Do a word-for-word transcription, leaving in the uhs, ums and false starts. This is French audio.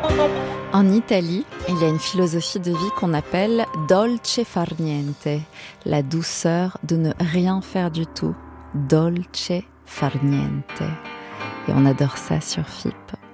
En Italie, il y a une philosophie de vie qu'on appelle dolce far niente, la douceur de ne rien faire du tout. Dolce far niente. Et on adore ça sur F I P.